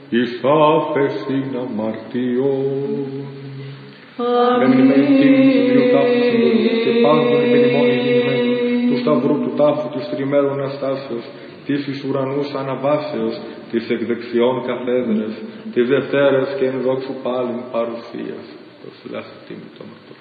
εις άφεσιν αμαρτιών. Μεμνημένη τίμη του Κυρίου τάφου συμβολής και πάντων υπενημών ηγημένου του σταυρού του τάφου του τριμέρου Αναστάσεως, της εις ουρανούς αναβάσεως, της εκδεξιών καθέδρες, της Δευτέρας και εν δόξου πάλιν παρουσίας. Προσφυλάσσε τίμη το